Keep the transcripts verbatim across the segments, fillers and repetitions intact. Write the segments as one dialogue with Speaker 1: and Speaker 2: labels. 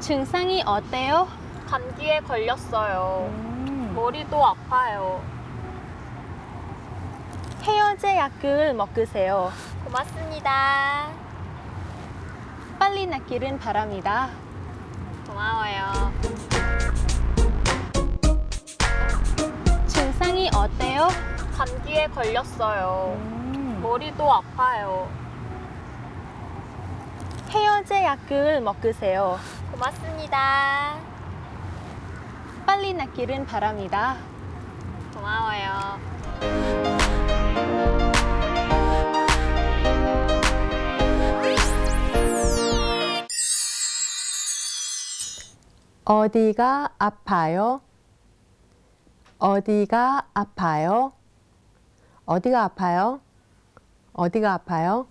Speaker 1: 증상이 어때요?
Speaker 2: 감기에 걸렸어요.
Speaker 1: 음.
Speaker 2: 머리도 아파요.
Speaker 1: 해열제 약을 먹으세요.
Speaker 2: 고맙습니다.
Speaker 1: 빨리 낫기를 바랍니다.
Speaker 2: 고마워요.
Speaker 1: 증상이 어때요?
Speaker 2: 감기에 걸렸어요.
Speaker 1: 음.
Speaker 2: 머리도 아파요.
Speaker 1: 해열제 약을 먹으세요.
Speaker 2: 고맙습니다.
Speaker 1: 빨리 낫기를 바랍니다.
Speaker 2: 고마워요.
Speaker 1: 어디가 아파요? 어디가 아파요? 어디가 아파요? 어디가 아파요?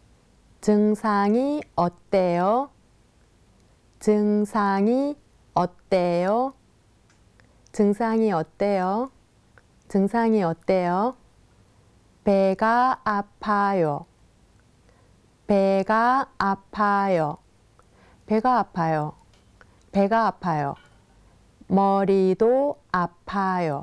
Speaker 1: 증상이 어때요? 증상이 어때요? 증상이 어때요? 증상이 어때요? 배가 아파요. 배가 아파요. 배가 아파요. 배가 아파요. 머리도 아파요.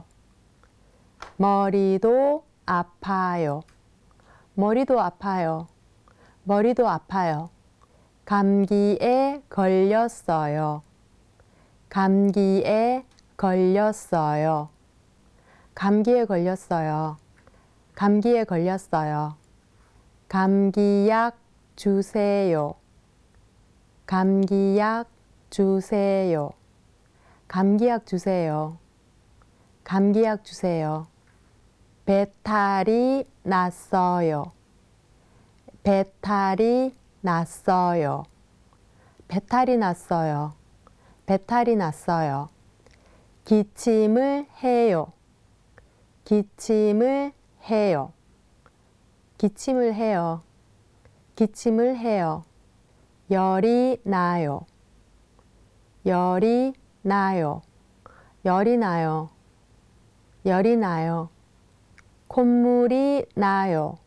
Speaker 1: 머리도 아파요. 머리도 아파요. 머리도 아파요. 감기에 걸렸어요. 감기에 걸렸어요. 감기에 걸렸어요. 감기에 걸렸어요. 감기약 주세요. 감기약 주세요. 감기약 주세요. 감기약 주세요. 배탈이 났어요. 배탈이 났어요. 배탈이 났어요. 배탈이 났어요. 기침을 해요. 기침을 해요. 기침을 해요. 기침을 해요. 열이 나요. 열이 나요. 열이 나요. 열이 나요. 콧물이 나요.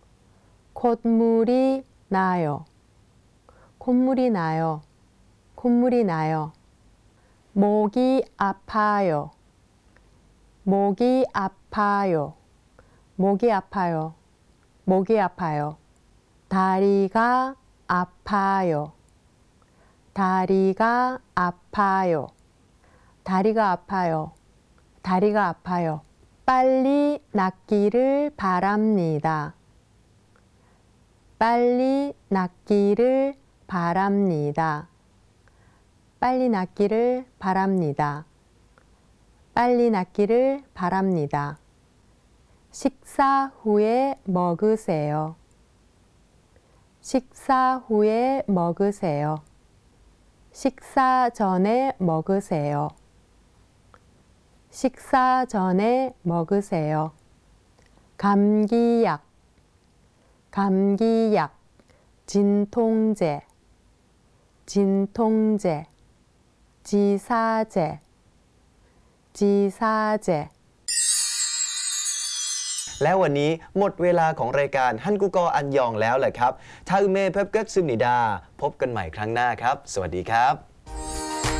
Speaker 1: 콧물이 나요. 콧물이 나요. 콧물이 나요. 목이 아파요. 목이 아파요. 목이 아파요. 목이 아파요. 다리가 아파요. 다리가 아파요. 다리가 아파요. 다리가 아파요. 빨리 낫기를 바랍니다. 빨리 낫기를 바랍니다. 빨리 낫기를 바랍니다. 빨리 낫기를 바랍니다. 식사 후에 먹으세요. 식사 후에 먹으세요. 식사 전에 먹으세요. 식사 전에 먹으세요. 감기약, 감기약, 진통제, 진통제, 지사제, 지사제.
Speaker 3: แล้ววันนี้หมดเวลาของรายการฮันกูกออันยองแล้วแหละครับทาอุเมเพบเกิดซึมนิดาพบกันใหม่ครั้งหน้าครับสวัสดีครับ